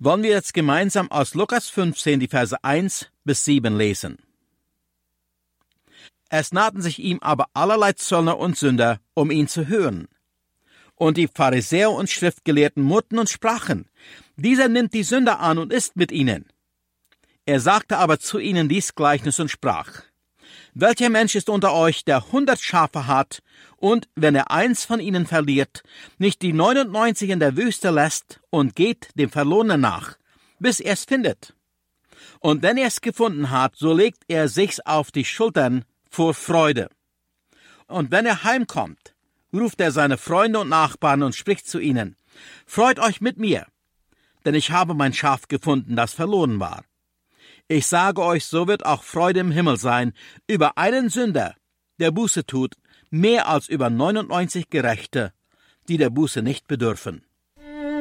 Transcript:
wollen wir jetzt gemeinsam aus Lukas 15 die Verse 1-7 lesen. Es nahten sich ihm aber allerlei Zöllner und Sünder, um ihn zu hören. Und die Pharisäer und Schriftgelehrten murrten und sprachen, dieser nimmt die Sünder an und isst mit ihnen. Er sagte aber zu ihnen dies Gleichnis und sprach, welcher Mensch ist unter euch, der 100 Schafe hat, und, wenn er eins von ihnen verliert, nicht die 99 in der Wüste lässt und geht dem Verlorenen nach, bis er es findet? Und wenn er es gefunden hat, so legt er sich's auf die Schultern vor Freude. Und wenn er heimkommt, ruft er seine Freunde und Nachbarn und spricht zu ihnen, freut euch mit mir, denn ich habe mein Schaf gefunden, das verloren war. Ich sage euch, so wird auch Freude im Himmel sein über einen Sünder, der Buße tut, mehr als über 99 Gerechte, die der Buße nicht bedürfen.